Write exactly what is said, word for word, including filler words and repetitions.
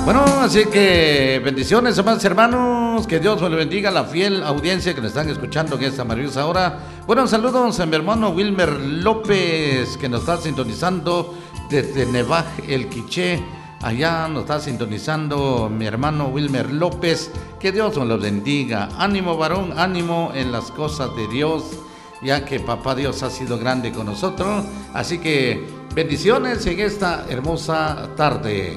Bueno, así que bendiciones, amados hermanos, que Dios los bendiga, la fiel audiencia que nos están escuchando en esta maravillosa hora. Bueno, saludos a mi hermano Wilmer López, que nos está sintonizando desde Nevaj, el Quiché. Allá nos está sintonizando mi hermano Wilmer López, que Dios nos los bendiga. Ánimo, varón, ánimo en las cosas de Dios, ya que papá Dios ha sido grande con nosotros. Así que bendiciones en esta hermosa tarde.